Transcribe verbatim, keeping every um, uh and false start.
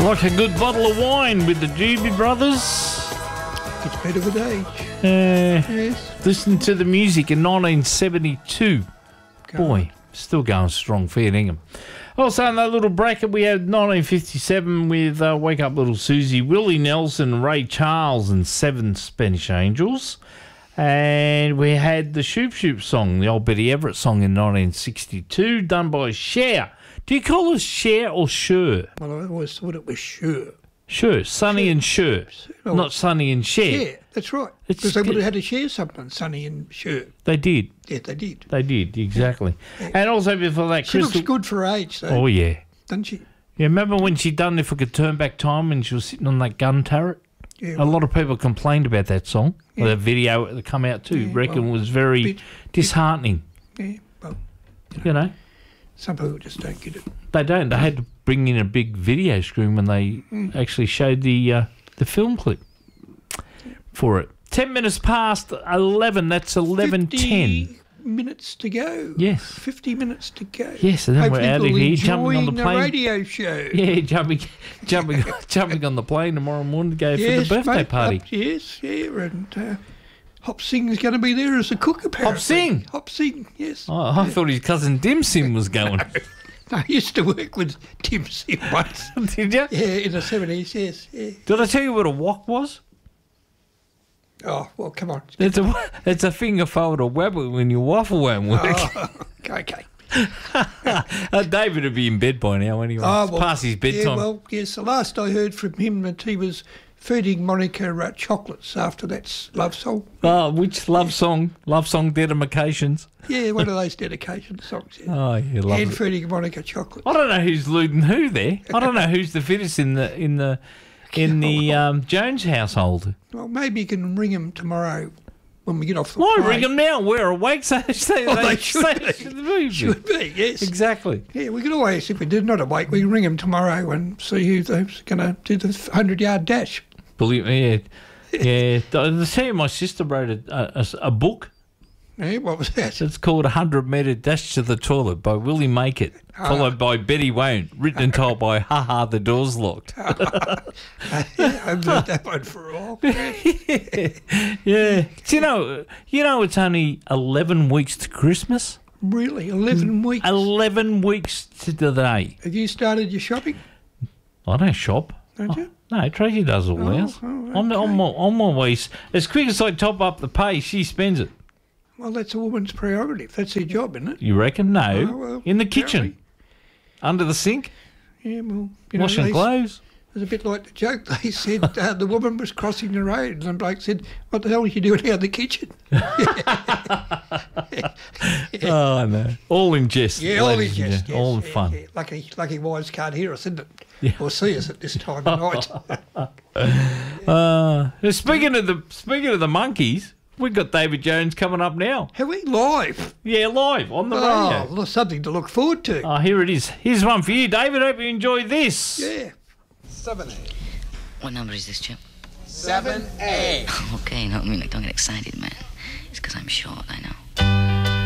Like a good bottle of wine with the Doobie Brothers. It's better with age. Uh, Yes. listen to the music in nineteen seventy-two. Go Boy, still going strong, fair Ingham. Also in that little bracket we had nineteen fifty-seven with uh, Wake Up Little Susie, Willie Nelson, Ray Charles and Seven Spanish Angels. And we had the Shoop Shoop song, the old Betty Everett song in nineteen sixty-two, done by Cher. Do you call us Cher or Sure? Well, I always thought it was sure. Sure, Sonny and Sure, Oh, not Sonny and Cher. Yeah, that's right. It's Because they would good. have had to share something, Sonny and Sure. They did, Yeah, they did. they did, exactly. And also before that, She Crystal... looks good for her age, though, Oh, yeah. doesn't she? Yeah, remember when she done If I Could Turn Back Time and she was sitting on that gun turret? Yeah, A lot of people complained about that song. Yeah. Well, that video that come out too. Yeah, reckon well, was very bit- disheartening. yeah, well, You know, some people just don't get it. they don't. They had to bring in a big video screen when they Mm. actually showed the uh, the film clip for it. Ten minutes past eleven. That's eleven ten. fifty minutes to go. Yes. fifty minutes to go. Yes, and then Hopefully we're out of people here, jumping on the enjoying plane. radio show. Yeah, jumping, jumping, jumping on the plane tomorrow morning to go Yes, for the birthday mate, party. Up, yes, yeah, and uh, Hop Sing's going to be there as a cook, apparently. Sing? Hop Sing, yes. Oh, I thought his cousin Dim Sim was going. No, I used to work with Tim Sim once. Did you? Yeah, in the seventies, yes, yeah. Did I tell you what a wok was? Oh, well, come on. It's a it's a finger folded wobble when your waffle won't work. Oh, okay. uh, David would be in bed by now anyway. Oh, It's well, past his bedtime. Yeah, well, yes, the last I heard from him that he was feeding Monica uh, chocolates after that s- love song. Oh, which love song? Love song dedications. Yeah, one of those dedication songs. Yeah. Oh, you love And it. feeding Monica chocolates. I don't know who's looting who there. I don't know who's the fittest in the in the in the um, Jones household. Well, maybe you can ring him tomorrow when we get off the Why plane. ring them now? We're awake, so they, Oh, they, they should they be. should be. Should be, yes. Exactly. Yeah, we could always, if we did not awake, we can ring him tomorrow and see who's going to do the hundred-yard dash. Believe me, yeah, yeah. The, the see, my sister wrote a, a, a book. Yeah, what was that? It's called one hundred Metre Dash to the Toilet by Willie Make It, Ah. followed by Betty Won't, written and told by Ha Ha, the door's locked. yeah, I've heard that one for a while. Yeah. Yeah. Do you know, you know it's only eleven weeks to Christmas? Really, eleven weeks. eleven weeks to the day. Have you started your shopping? I don't shop. Don't you? No, Tracy does all Oh, ours. oh, I'm, okay. I'm, I'm always, as quick as I top up the pay, she spends it. Well, that's a woman's prerogative. That's her job, isn't it? You reckon? No. Oh, well, In the kitchen. apparently. Under the sink. Yeah, well, you know, Washing they, clothes. it was a bit like the joke. They said uh, the woman was crossing the road, and the bloke said, "What the hell are you doing out in the kitchen?" Oh, I know. All in jest. Yeah, all in ladies and jest. gentlemen. All in yes, yeah, fun. yeah. Lucky, lucky wives can't hear us, isn't it? Yeah. Or see us at this time of night. Uh, speaking of the speaking of the monkeys, we've got David Jones coming up now. Have we live? Yeah, live on the Oh, radio. well, something to look forward to. Oh, here it is. Here's one for you, David. Hope you enjoy this. Yeah. Seven A. What number is this, Chip? Seven A. Okay, no, I mean, like, don't get excited, man. It's because I'm short, I know.